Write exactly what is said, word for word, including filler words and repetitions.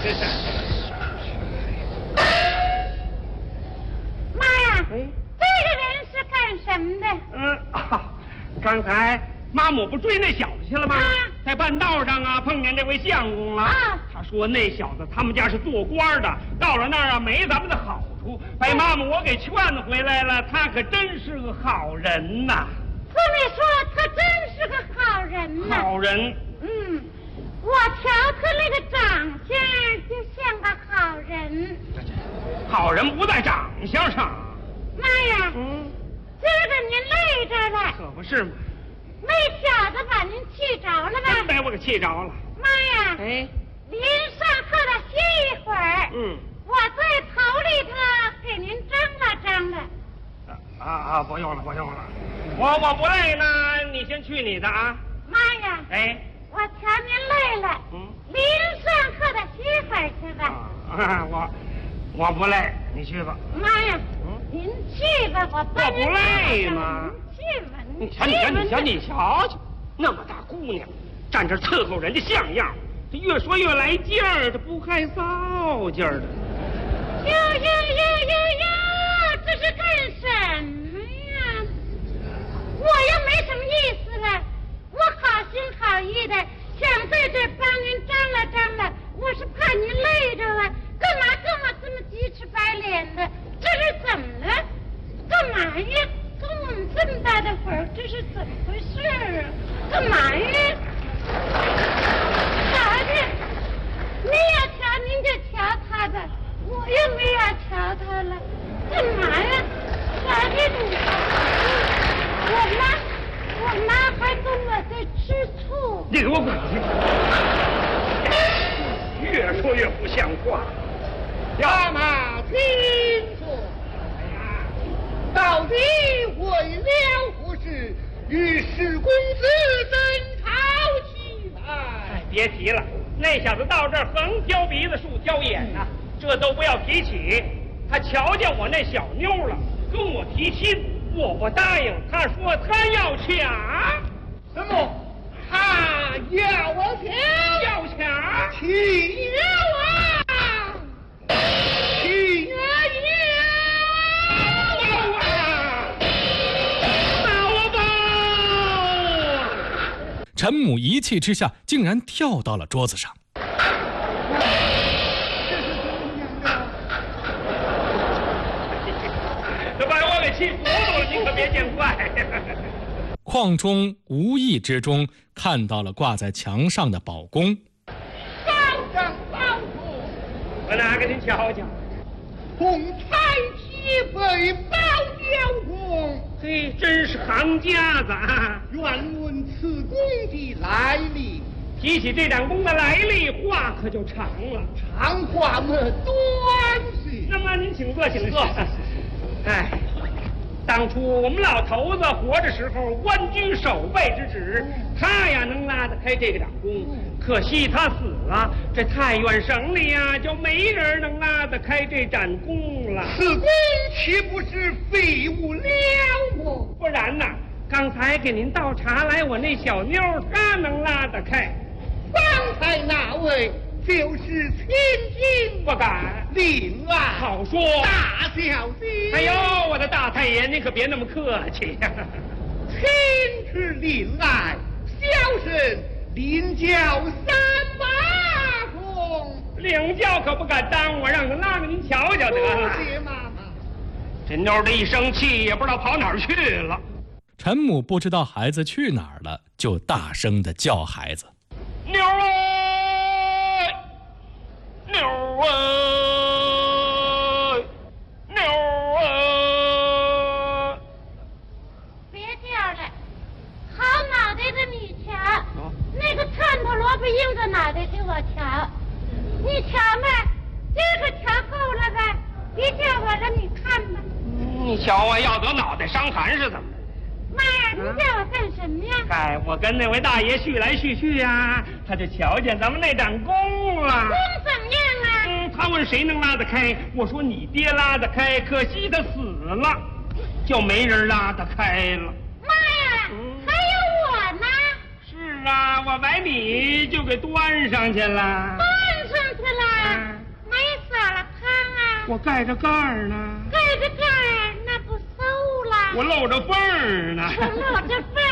妈呀！哎，这个人是干什么的？ 嗯啊，刚才妈母不追那小子去了吗？啊、在半道上啊，碰见这位相公了。啊，他说那小子他们家是做官的，到了那儿啊没咱们的好处，把妈母我给劝回来了。他可真是个好人呐！ 这么说，他真是个好人呐。 好人。 嗯，我瞧他那个长相就像个好人。 好人不在长相上。 妈呀！嗯，今儿个您累着了。 可不是嘛。 那小子把您气着了吧？ 真把我给气着了。 妈呀！ 哎， 您上课了歇一会儿。嗯，我在头里头给您蒸了蒸了。 啊啊！不用了，不用了，我我不累呢，你先去你的啊。 妈呀！哎，我瞧您累了，嗯，您上课的歇会儿去吧。 啊，我我不累，你去吧。 妈呀！嗯，您去吧，我帮您。 我不累吗？ 您去吧， 你瞧，你瞧，你瞧，你瞧瞧，那么大姑娘，站这伺候人家像样，这越说越来劲儿，这不害臊劲儿的。 哟哟哟哟哟！这是干什么呀？我又没什么意思了，我好心好意的想在这帮您张罗张罗，我是怕您累着啊，干嘛跟我这么鸡翅白脸的？这是怎么了？干嘛呀？跟我们这么大的会儿，这是怎么回事啊？干嘛呀？瞧着，您要瞧您就瞧他吧，我又没要瞧他了。干嘛呀？瞧着你，我妈，我妈还跟我在吃醋。 你给我滚去！越说越不像话。 妈妈，请坐。到底为了何事与史公子争吵起来？ 哎，别提了，那小子到这儿横挑鼻子竖挑眼呐、啊，这都不要提起。他瞧见我那小妞了，跟我提亲，我不答应。他说他要抢。 什么？他要我抢？ 要抢？ 请啊！请啊！ 陈母一气之下，竟然跳到了桌子上。 这把我给气糊涂了，你可别见怪。 邝忠无意之中看到了挂在墙上的宝弓。 报上报主， 我拿给您瞧瞧。 红彩旗飞报雕弓， 嘿，真是行家子啊！ 愿问此弓的来历。 提起这盏弓的来历，话可就长了。 长话么短些。 那么您请坐，请坐。哎，当初我们老头子活着时候，官居守备之职，他呀能拉得开这个掌弓。可惜他死了，这太原省里呀就没人能拉得开这盏弓了。 此弓岂不是废物了么？ 不然呐，刚才给您倒茶来，我那小妞她能拉得开。 刚才那位就是千金， 不敢。 令爱好说， 大小姐。 哎呦，我的大太爷，您可别那么客气呀、啊。 天之令爱，小生领教三把弓。 领教可不敢当，我让他拉给您瞧瞧得了。 谢妈妈。 这妞这一生气，也不知道跑哪儿去了。 陈母不知道孩子去哪儿了，就大声地叫孩子：“ 妞儿，妞儿，妞儿！” 别叫了，好脑袋的你瞧，哦、那个串头萝卜硬着脑袋给我瞧，你瞧嘛，这个瞧够了吧？别叫我了，你看吧。 你瞧啊，要得脑袋伤寒是怎么着？ 妈呀，你叫我干什么呀？ 哎，我跟那位大爷叙来叙去呀，他就瞧见咱们那盏弓了。 弓怎么样啊？ 嗯，他问谁能拉得开，我说你爹拉得开，可惜他死了，就没人拉得开了。 妈呀，嗯、还有我呢。 是啊，我把你就给端上去了。 端上去了。 我盖着盖儿呢。 盖着盖儿，那不馊了。 我露着缝儿呢。 露着缝